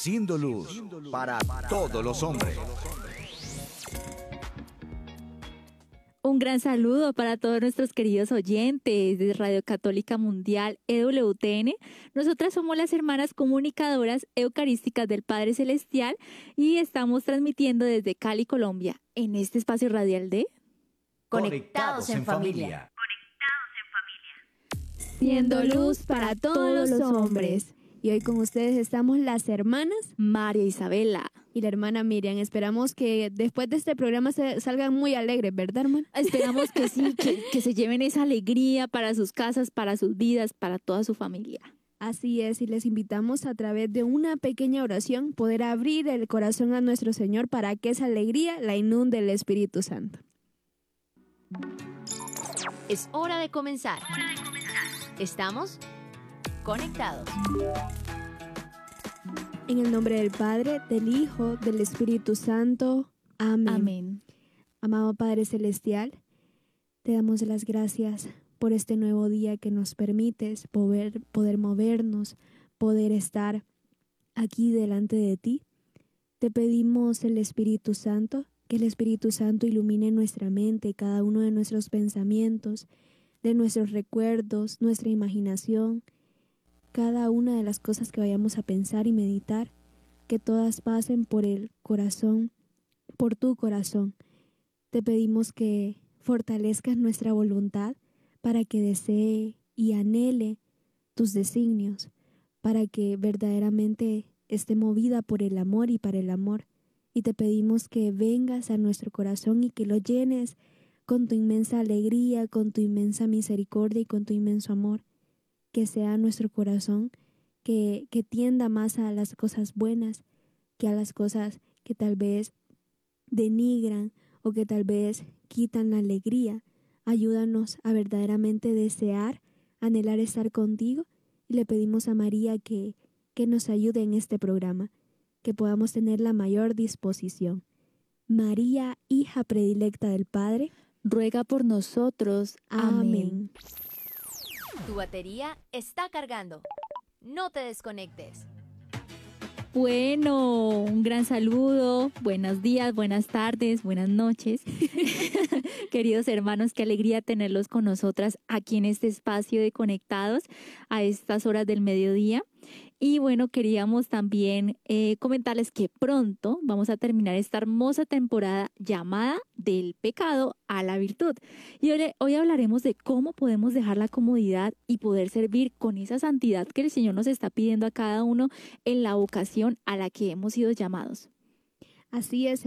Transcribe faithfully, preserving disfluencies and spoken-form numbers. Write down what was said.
siendo luz para todos los hombres. Un gran saludo para todos nuestros queridos oyentes de Radio Católica Mundial E W T N. Nosotras somos las hermanas comunicadoras eucarísticas del Padre Celestial y estamos transmitiendo desde Cali, Colombia, en este espacio radial de Conectados en Familia. Siendo luz para todos los hombres. Y hoy con ustedes estamos las hermanas María Isabela y la hermana Miriam. Esperamos que después de este programa se salgan muy alegres, ¿verdad, hermana? Esperamos que sí, que, que se lleven esa alegría para sus casas, para sus vidas, para toda su familia. Así es, y les invitamos a través de una pequeña oración poder abrir el corazón a nuestro Señor para que esa alegría la inunde el Espíritu Santo. Es hora de comenzar. Estamos conectados. En el nombre del Padre, del Hijo, del Espíritu Santo. Amén. Amén. Amado Padre Celestial, te damos las gracias por este nuevo día que nos permites poder, poder movernos, poder estar aquí delante de ti. Te pedimos el Espíritu Santo, que el Espíritu Santo ilumine nuestra mente, cada uno de nuestros pensamientos, de nuestros recuerdos, nuestra imaginación, cada una de las cosas que vayamos a pensar y meditar, que todas pasen por el corazón, por tu corazón. Te pedimos que fortalezcas nuestra voluntad para que desee y anhele tus designios, para que verdaderamente esté movida por el amor y para el amor. Y te pedimos que vengas a nuestro corazón y que lo llenes con tu inmensa alegría, con tu inmensa misericordia y con tu inmenso amor. Que sea nuestro corazón que, que tienda más a las cosas buenas que a las cosas que tal vez denigran o que tal vez quitan la alegría. Ayúdanos a verdaderamente desear, anhelar estar contigo, y le pedimos a María que, que nos ayude en este programa, que podamos tener la mayor disposición. María, hija predilecta del Padre, ruega por nosotros. Amén. Amén. Tu batería está cargando. No te desconectes. Bueno, un gran saludo, buenos días, buenas tardes, buenas noches. Queridos hermanos, qué alegría tenerlos con nosotras aquí en este espacio de Conectados a estas horas del mediodía. Y bueno, queríamos también eh, comentarles que pronto vamos a terminar esta hermosa temporada llamada Del pecado a la virtud. Y hoy, hoy hablaremos de cómo podemos dejar la comodidad y poder servir con esa santidad que el Señor nos está pidiendo a cada uno en la vocación a la que hemos sido llamados. Así es.